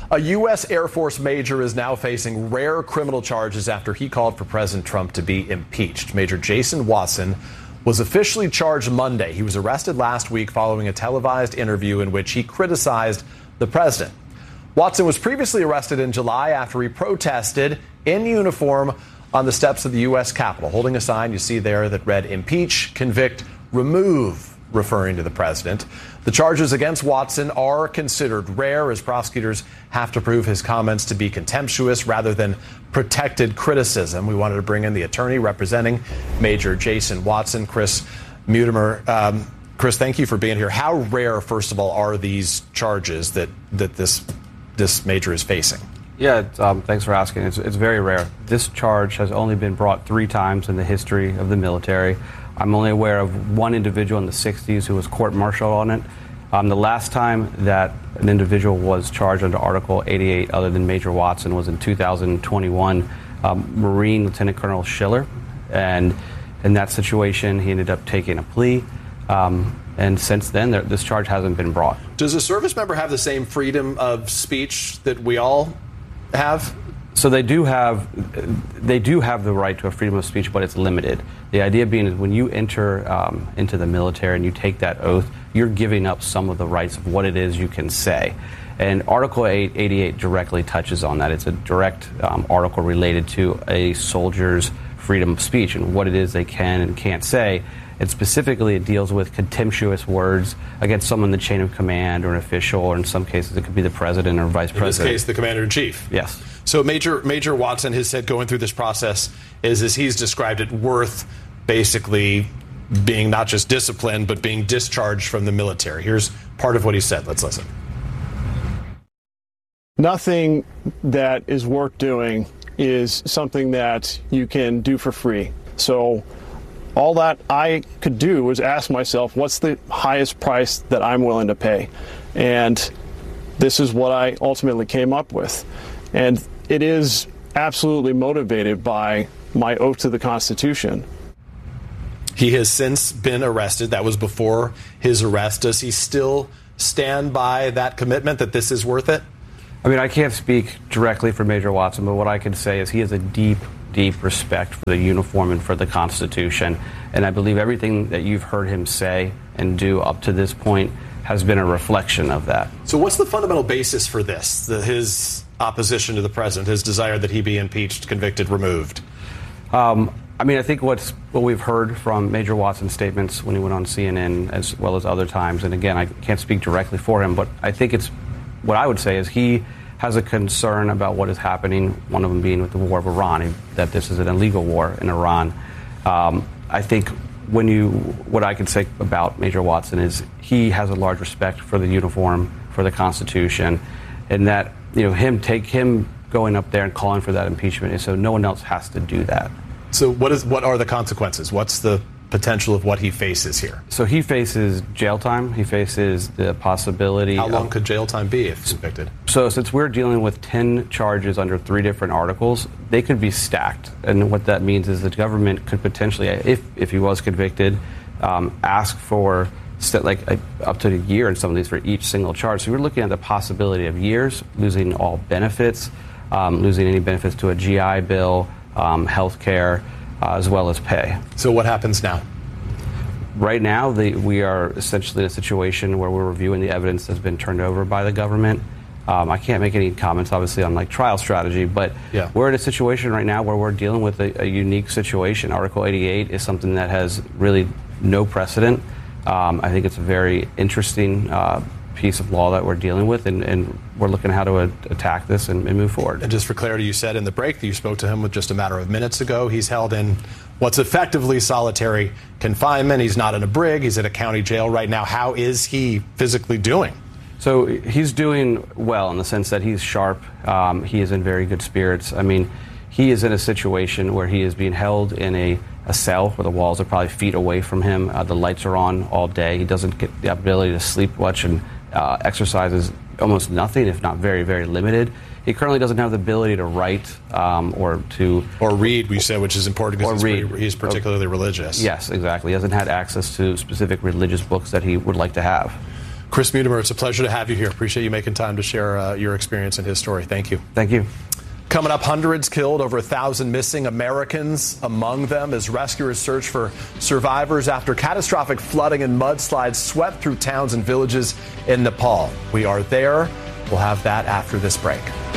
A U.S. Air Force major is now facing rare criminal charges after he called for President Trump to be impeached. Major Jason Watson was officially charged Monday. He was arrested last week following a televised interview in which he criticized the president. Watson was previously arrested in July after he protested in uniform on the steps of the U.S. Capitol, holding a sign you see there that read "Impeach, Convict, Remove," referring to the president. The charges against Watson are considered rare as prosecutors have to prove his comments to be contemptuous rather than protected criticism. We wanted to bring in the attorney representing Major Jason Watson, Chris Mutimer. Chris, thank you for being here. How rare, first of all, are these charges that this major is facing? Yeah, thanks for asking. It's very rare. This charge has only been brought 3 times in the history of the military. I'm only aware of one individual in the 60s who was court-martialed on it. The last time that an individual was charged under Article 88 other than Major Watson was in 2021, Marine Lieutenant Colonel Schiller. And in that situation, he ended up taking a plea. And since then, this charge hasn't been brought. Does a service member have the same freedom of speech that we all have? So they do have the right to a freedom of speech, but it's limited. The idea being is when you enter into the military and you take that oath, you're giving up some of the rights of what it is you can say. And Article 88 directly touches on that. It's a direct article related to a soldier's freedom of speech and what it is they can and can't say. And specifically, it deals with contemptuous words against someone in the chain of command or an official, or in some cases, it could be the president or vice president. In this case, the commander-in-chief. Yes. So Major Watson has said going through this process is, as he's described it, worth basically being not just disciplined, but being discharged from the military. Here's part of what he said. Let's listen. Nothing that is worth doing is something that you can do for free. So all that I could do was ask myself, what's the highest price that I'm willing to pay? And this is what I ultimately came up with. And it is absolutely motivated by my oath to the Constitution. He has since been arrested. That was before his arrest. Does he still stand by that commitment that this is worth it? I mean, I can't speak directly for Major Watson, but what I can say is he has a deep respect for the uniform and for the Constitution. And I believe everything that you've heard him say and do up to this point has been a reflection of that. So what's the fundamental basis for this, his opposition to the president, his desire that he be impeached, convicted, removed? I mean, I think what we've heard from Major Watson's statements when he went on CNN as well as other times, and again, I can't speak directly for him, but I think it's what I would say is he has a concern about what is happening, one of them being with the war of Iran, that this is an illegal war in Iran. I think what I can say about Major Watson is he has a large respect for the uniform, for the Constitution, and that, him going up there and calling for that impeachment is so no one else has to do that. So what are the consequences? What's the potential of what he faces here? So he faces jail time. He faces the possibility. How long could jail time be if convicted? So since we're dealing with 10 charges under 3 different articles, they could be stacked. And what that means is the government could potentially, if he was convicted, ask for up to a year in some of these for each single charge. So we're looking at the possibility of years, losing all benefits, losing any benefits to a GI Bill, health care, as well as pay. So what happens now? Right now, we are essentially in a situation where we're reviewing the evidence that's been turned over by the government. I can't make any comments, obviously, on trial strategy, but we're in a situation right now where we're dealing with a unique situation. Article 88 is something that has really no precedent. I think it's a very interesting piece of law that we're dealing with, and we're looking at how to attack this and move forward. And just for clarity, you said in the break that you spoke to him with just a matter of minutes ago. He's held in what's effectively solitary confinement. He's not in a brig. He's at a county jail right now. How is he physically doing? So he's doing well in the sense that he's sharp. He is in very good spirits. I mean, he is in a situation where he is being held in a cell where the walls are probably feet away from him. The lights are on all day. He doesn't get the ability to sleep much, and exercises almost nothing, if not very, very limited. He currently doesn't have the ability to write or read, we said, which is important because he's particularly religious. Yes, exactly. He hasn't had access to specific religious books that he would like to have. Chris Mutimer, it's a pleasure to have you here. Appreciate you making time to share your experience and his story. Thank you. Thank you. Coming up, hundreds killed, over 1,000 missing, Americans among them, as rescuers search for survivors after catastrophic flooding and mudslides swept through towns and villages in Nepal. We are there. We'll have that after this break.